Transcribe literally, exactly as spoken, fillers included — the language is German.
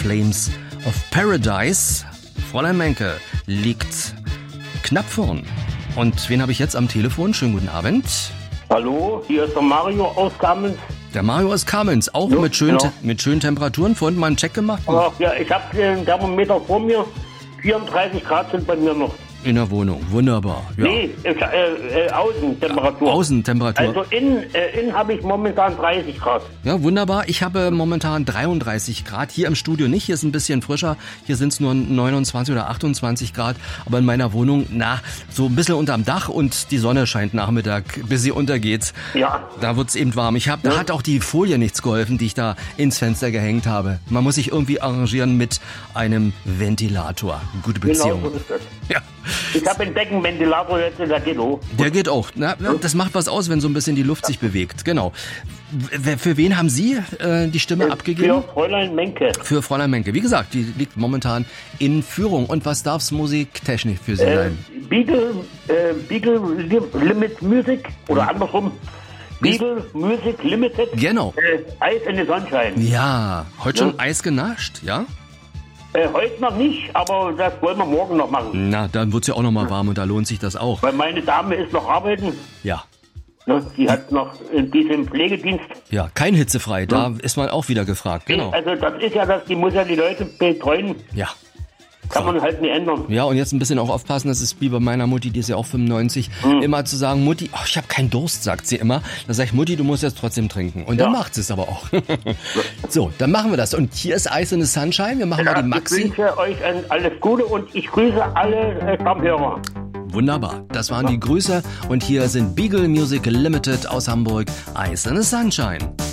Flames of Paradise. Fräulein Menke liegt knapp vorn. Und wen habe ich jetzt am Telefon? Schönen guten Abend. Hallo, hier ist der Mario aus Kamenz. Der Mario aus Kamenz, auch Jo, mit, schönen, genau. mit schönen Temperaturen. Vorhin mal einen Check gemacht. Ach, ja, ich habe den Thermometer vor mir. vierunddreißig Grad sind bei mir noch. In der Wohnung, wunderbar. Ja. Nee, äh, äh, Außentemperatur. Außentemperatur. Also innen, äh, innen habe ich momentan dreißig Grad. Ja, wunderbar. Ich habe momentan dreiunddreißig Grad. Hier im Studio nicht. Hier ist ein bisschen frischer. Hier sind es nur neunundzwanzig oder achtundzwanzig Grad. Aber in meiner Wohnung, na, so ein bisschen unterm Dach und die Sonne scheint Nachmittag, bis sie untergeht. Ja. Da wird's eben warm. Ich hab, da Ja. hat auch die Folie nichts geholfen, die ich da ins Fenster gehängt habe. Man muss sich irgendwie arrangieren mit einem Ventilator. Gute Beziehung. Genau so ist das. Ja. Ich habe einen Deckenventilator jetzt, der geht hoch. Der geht auch. Na, das macht was aus, wenn so ein bisschen die Luft sich bewegt. Genau. W- Für wen haben Sie äh, die Stimme abgegeben? Für Fräulein Menke. Für Fräulein Menke. Wie gesagt, die liegt momentan in Führung. Und was darf's musiktechnisch für Sie Äh, sein? Beagle, äh, Beagle Li- Limit Music oder andersrum. Beagle Music Limited. Genau. Äh, Ice in the Sunshine. Ja, heute schon Ja. Eis genascht, ja? Äh, heute noch nicht, aber das wollen wir morgen noch machen. Na, dann wird's ja auch noch mal warm und da lohnt sich das auch. Weil meine Dame ist noch arbeiten. Ja. Ne? Die hat noch, äh, die ist im Pflegedienst. Ja, kein hitzefrei. Da ist man auch wieder gefragt. Genau. Also das ist ja das, die muss ja die Leute betreuen. Ja. Kann man halt nicht ändern. Ja, und jetzt ein bisschen auch aufpassen, das ist wie bei meiner Mutti, die ist ja auch fünfundneunzig, Mhm. immer zu sagen, Mutti, oh, ich habe keinen Durst, sagt sie immer. Da sage ich, Mutti, du musst jetzt trotzdem trinken. Und dann Ja. macht sie es aber auch. So, dann machen wir das. Und hier ist Ice in the Sunshine. Wir machen mal die Ich Maxi. wünsche euch ein, alles Gute und ich grüße alle äh, Stammhörer. Wunderbar. Das waren die Grüße. Und hier sind Beagle Music Limited aus Hamburg. Ice in the Sunshine.